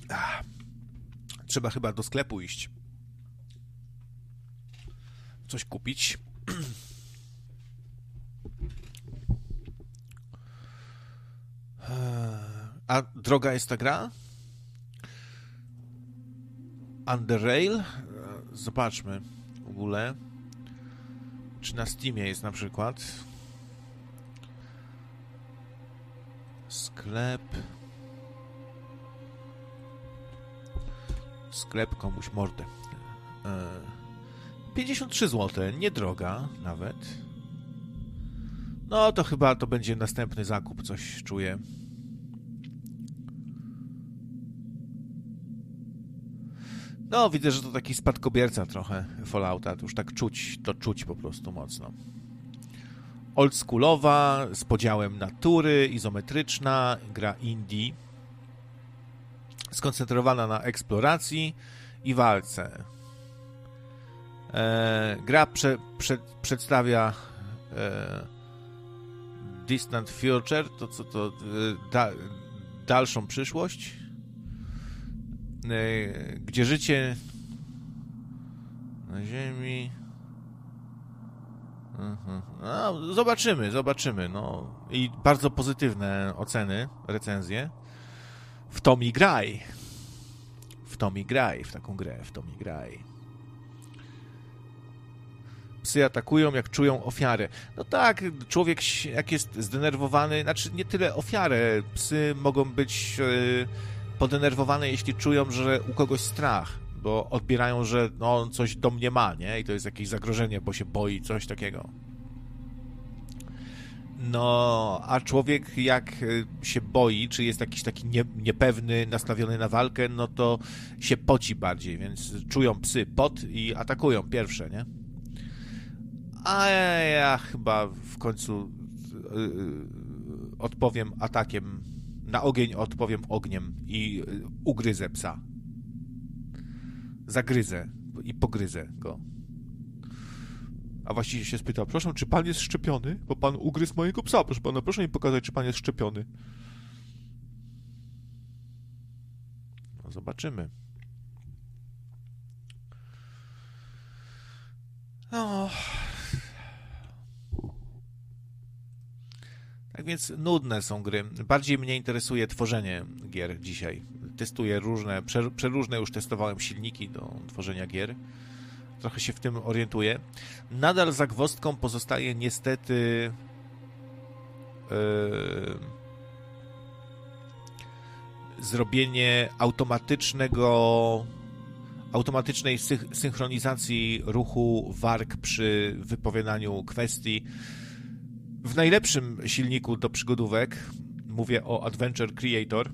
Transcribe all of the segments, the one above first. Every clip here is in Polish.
Trzeba chyba do sklepu iść. Coś kupić. A droga jest ta gra? Under Rail? Zobaczmy w ogóle. Czy na Steamie jest na przykład? Sklep komuś mordę. 53 zł, niedroga nawet. No to chyba to będzie następny zakup, coś czuję. No, widzę, że to taki spadkobierca trochę Fallouta, to już tak czuć po prostu mocno. Oldschoolowa, z podziałem natury, izometryczna, gra indie, skoncentrowana na eksploracji i walce. Gra przedstawia distant future, dalszą przyszłość, gdzie życie na Ziemi... No, zobaczymy. No. I bardzo pozytywne oceny, recenzje. W to mi graj. W taką grę, Psy atakują, jak czują ofiarę. No tak, człowiek jak jest zdenerwowany, znaczy nie tyle ofiarę, psy mogą być podenerwowane, jeśli czują, że u kogoś strach, bo odbierają, że no, on coś do mnie ma, nie? I to jest jakieś zagrożenie, bo się boi, coś takiego. No, a człowiek jak się boi, czy jest jakiś taki niepewny, nastawiony na walkę, no to się poci bardziej, więc czują psy pot i atakują pierwsze, nie? A ja chyba w końcu odpowiem atakiem, na ogień odpowiem ogniem i ugryzę psa. Zagryzę i pogryzę go. A właściwie się spytał, proszę, czy pan jest szczepiony? Bo pan ugryzł mojego psa, proszę pana, proszę mi pokazać, czy pan jest szczepiony. No, zobaczymy. No. Tak więc nudne są gry. Bardziej mnie interesuje tworzenie gier dzisiaj. Testuję przeróżne już testowałem silniki do tworzenia gier. Trochę się w tym orientuję. Nadal zagwozdką pozostaje niestety zrobienie automatycznej synchronizacji ruchu warg przy wypowiadaniu kwestii. W najlepszym silniku do przygodówek, mówię o Adventure Creator,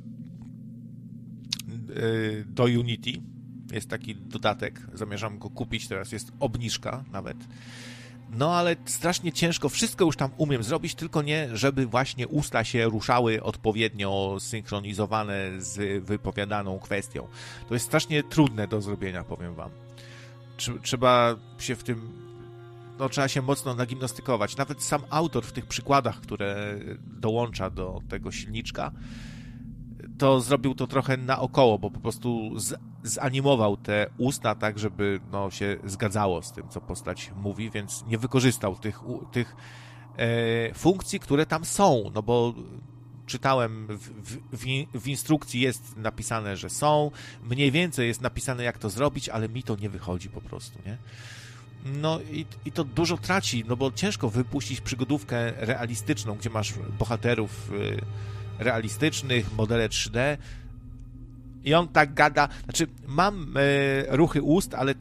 do Unity. Jest taki dodatek, zamierzam go kupić, teraz jest obniżka nawet. No ale strasznie ciężko, wszystko już tam umiem zrobić, tylko nie, żeby właśnie usta się ruszały odpowiednio synchronizowane z wypowiadaną kwestią. To jest strasznie trudne do zrobienia, powiem wam. Trzeba się w tym, no trzeba się mocno nagimnastykować. Nawet sam autor w tych przykładach, które dołącza do tego silniczka, to zrobił to trochę naokoło, bo po prostu zanimował te usta tak, żeby no, się zgadzało z tym, co postać mówi, więc nie wykorzystał tych funkcji, które tam są, no bo czytałem w instrukcji jest napisane, że są, mniej więcej jest napisane, jak to zrobić, ale mi to nie wychodzi po prostu, nie? No i to dużo traci, no bo ciężko wypuścić przygodówkę realistyczną, gdzie masz bohaterów realistycznych, modele 3D i on tak gada, znaczy mam ruchy ust, ale